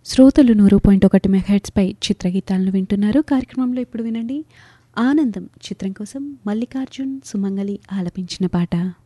శ్రోతలు 100.1 మెగాహెర్ట్జ్పై చిత్రగీతాలను వింటున్నారు. కార్యక్రమంలో ఇప్పుడు వినండి ఆనందం చిత్రం కోసం మల్లికార్జున్ సుమంగళి ఆలపించిన పాట.